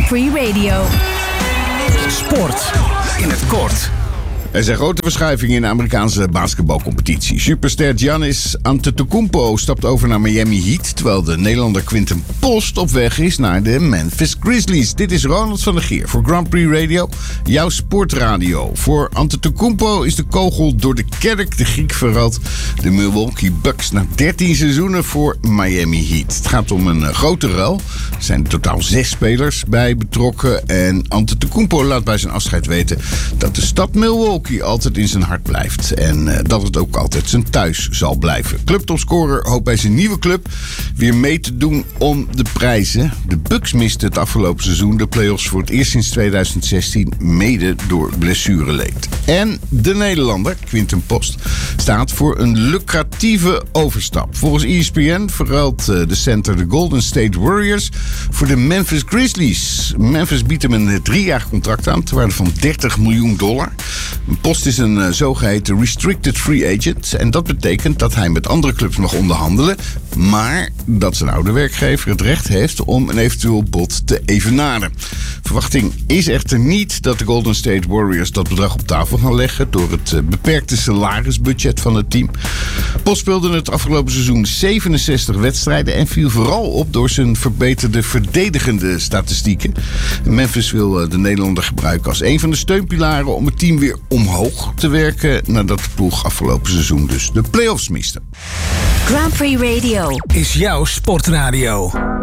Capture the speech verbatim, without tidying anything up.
Grand Prix Radio. Sport in het kort. Er zijn grote verschuivingen in de Amerikaanse basketbalcompetitie. Superster Giannis Antetokounmpo stapt over naar Miami Heat, terwijl de Nederlander Quinten Post op weg is naar de Memphis Grizzlies. Dit is Ronald van der Geer voor Grand Prix Radio, jouw sportradio. Voor Antetokounmpo is de kogel door de kerk. De Griek verraadt de Milwaukee Bucks na dertien seizoenen voor Miami Heat. Het gaat om een uh, grote ruil. Er zijn in totaal zes spelers bij betrokken. En Antetokounmpo laat bij zijn afscheid weten dat de stad Milwaukee altijd in zijn hart blijft. En uh, dat het ook altijd zijn thuis zal blijven. Clubtopscorer hoopt bij zijn nieuwe club weer mee te doen om de prijzen. De Bucks misten het afgelopen seizoen de play-offs voor het eerst sinds tweeduizend zestien, mede door blessureleed. En de Nederlander, Quinten Post, staat voor een lucratieve overstap. Volgens E S P N verruilt uh, de center de Golden State Warriors voor de Memphis Grizzlies. Memphis biedt hem een driejarig contract aan ter waarde van dertig miljoen dollar. Post is een uh, zogeheten restricted free agent. En dat betekent dat hij met andere clubs mag onderhandelen, maar dat zijn oude werkgever het recht heeft om een eventueel bod te evenaren. Verwachting is echter niet dat de Golden State Warriors dat bedrag op tafel gaan leggen door het uh, beperkte salarisbudget van het team. Post speelde het afgelopen seizoen zevenenzestig wedstrijden en viel vooral op door zijn verbeterde verdedigende statistieken. Memphis wil uh, de Nederlander gebruiken als een van de steunpilaren om het team weer omhoog te werken nadat de ploeg afgelopen seizoen dus de play-offs miste. Grand Prix Radio is jouw sportradio.